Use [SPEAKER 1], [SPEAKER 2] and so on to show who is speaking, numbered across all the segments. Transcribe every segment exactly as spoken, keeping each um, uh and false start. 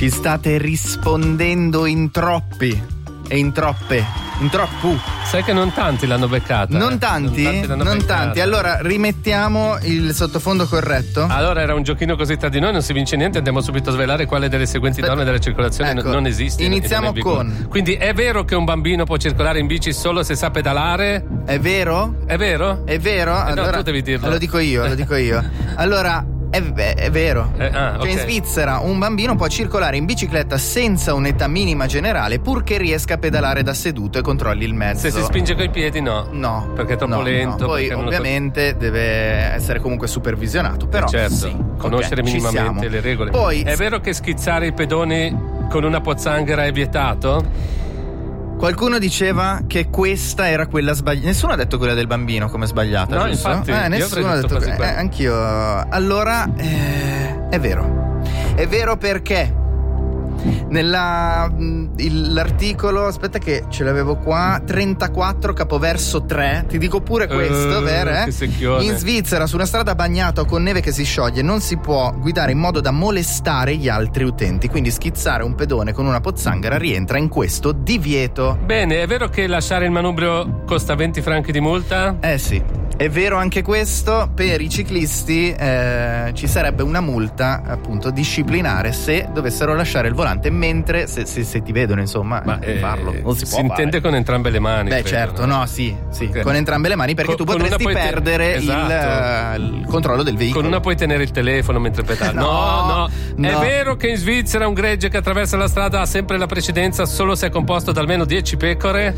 [SPEAKER 1] Ci state rispondendo in troppi e in troppe, in troppo.
[SPEAKER 2] Sai che non tanti l'hanno beccata.
[SPEAKER 1] Non
[SPEAKER 2] eh?
[SPEAKER 1] tanti?
[SPEAKER 2] Non tanti, l'hanno
[SPEAKER 1] non
[SPEAKER 2] beccata.
[SPEAKER 1] tanti. Allora rimettiamo il sottofondo corretto.
[SPEAKER 2] Allora era un giochino così tra di noi, non si vince niente, andiamo subito a svelare quale delle seguenti
[SPEAKER 1] Aspetta.
[SPEAKER 2] norme della circolazione
[SPEAKER 1] Ecco,
[SPEAKER 2] non- non esiste.
[SPEAKER 1] iniziamo
[SPEAKER 2] non è in vigore.
[SPEAKER 1] con-
[SPEAKER 2] Quindi è vero che un bambino può circolare in bici solo se sa pedalare?
[SPEAKER 1] È vero?
[SPEAKER 2] È vero?
[SPEAKER 1] È vero?
[SPEAKER 2] Eh no,
[SPEAKER 1] Allora,
[SPEAKER 2] tu devi dirlo.
[SPEAKER 1] Lo dico io, lo dico io. Allora, è, è- è vero.
[SPEAKER 2] Eh, ah,
[SPEAKER 1] Cioè in
[SPEAKER 2] ok.
[SPEAKER 1] Svizzera un bambino può circolare in bicicletta senza un'età minima generale purché riesca a pedalare da seduto e controlli il mezzo.
[SPEAKER 2] Se si spinge coi piedi no.
[SPEAKER 1] No,
[SPEAKER 2] Perché è troppo
[SPEAKER 1] no,
[SPEAKER 2] lento,
[SPEAKER 1] no. Poi
[SPEAKER 2] perché non lo-
[SPEAKER 1] ovviamente deve essere comunque supervisionato. Però
[SPEAKER 2] Eh, certo,
[SPEAKER 1] sì,
[SPEAKER 2] conoscere
[SPEAKER 1] ok, ci
[SPEAKER 2] minimamente
[SPEAKER 1] siamo.
[SPEAKER 2] le regole.
[SPEAKER 1] Poi
[SPEAKER 2] È vero che schizzare i pedoni con una pozzanghera è vietato?
[SPEAKER 1] qualcuno diceva che questa era quella sbagliata. Nessuno ha detto quella del bambino come sbagliata,
[SPEAKER 2] No,
[SPEAKER 1] giusto?
[SPEAKER 2] infatti,
[SPEAKER 1] eh,
[SPEAKER 2] io
[SPEAKER 1] nessuno
[SPEAKER 2] avrei
[SPEAKER 1] ha
[SPEAKER 2] detto
[SPEAKER 1] detto
[SPEAKER 2] quasi
[SPEAKER 1] que-
[SPEAKER 2] quello.
[SPEAKER 1] eh, anch'io. Allora eh, è vero. È vero perché nella mh, il- l'articolo, aspetta che ce l'avevo qua, trentaquattro capoverso tre, ti dico pure questo,
[SPEAKER 2] Eh,
[SPEAKER 1] vero?
[SPEAKER 2] che
[SPEAKER 1] Eh?
[SPEAKER 2] secchione.
[SPEAKER 1] In Svizzera su una strada bagnata o con neve che si scioglie non si può guidare in modo da molestare gli altri utenti, quindi schizzare un pedone con una pozzanghera rientra in questo divieto.
[SPEAKER 2] Bene, è vero che lasciare il manubrio costa venti franchi di multa?
[SPEAKER 1] Eh sì, è vero anche questo. Per i ciclisti eh, ci sarebbe una multa appunto disciplinare se dovessero lasciare il volante mentre se, se, se ti vedono insomma
[SPEAKER 2] Ma
[SPEAKER 1] eh,
[SPEAKER 2] eh,
[SPEAKER 1] farlo. Non si,
[SPEAKER 2] si
[SPEAKER 1] può
[SPEAKER 2] intende
[SPEAKER 1] fare.
[SPEAKER 2] con entrambe le mani.
[SPEAKER 1] Beh
[SPEAKER 2] credo,
[SPEAKER 1] certo, no, sì, sì,
[SPEAKER 2] Ok.
[SPEAKER 1] con entrambe le mani perché
[SPEAKER 2] Con-
[SPEAKER 1] tu
[SPEAKER 2] con una
[SPEAKER 1] potresti
[SPEAKER 2] puoi te-
[SPEAKER 1] perdere
[SPEAKER 2] Esatto.
[SPEAKER 1] il, il controllo del veicolo.
[SPEAKER 2] Con una puoi tenere il telefono mentre pedali.
[SPEAKER 1] No,
[SPEAKER 2] no, no. È
[SPEAKER 1] no.
[SPEAKER 2] vero che in Svizzera un gregge che attraversa la strada ha sempre la precedenza solo se è composto da almeno dieci pecore?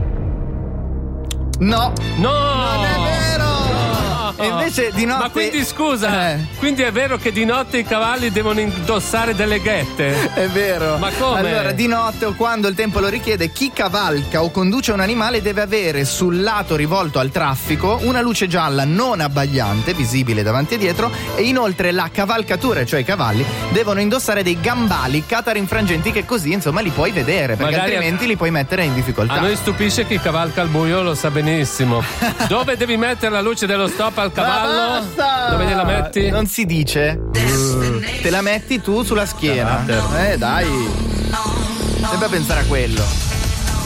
[SPEAKER 1] No,
[SPEAKER 2] No!
[SPEAKER 1] non è vero! E invece di notte
[SPEAKER 2] Ma quindi scusa,
[SPEAKER 1] Eh.
[SPEAKER 2] quindi è vero che di notte i cavalli devono indossare delle ghette?
[SPEAKER 1] È vero.
[SPEAKER 2] Ma come?
[SPEAKER 1] Allora, di notte o quando il tempo lo richiede, chi cavalca o conduce un animale deve avere sul lato rivolto al traffico una luce gialla non abbagliante, visibile davanti e dietro, e inoltre la cavalcatura, cioè i cavalli, devono indossare dei gambali catarinfrangenti che così, insomma, li puoi vedere, perché
[SPEAKER 2] Magari
[SPEAKER 1] altrimenti li puoi mettere in difficoltà.
[SPEAKER 2] A noi stupisce chi cavalca al buio, lo sa benissimo. Dove devi mettere la luce dello stop al cavallo?
[SPEAKER 1] Ma basta!
[SPEAKER 2] Dove gliela metti?
[SPEAKER 1] Non si dice. Te la metti tu sulla schiena.
[SPEAKER 2] Carattere.
[SPEAKER 1] Eh, dai. Sempre a pensare a quello.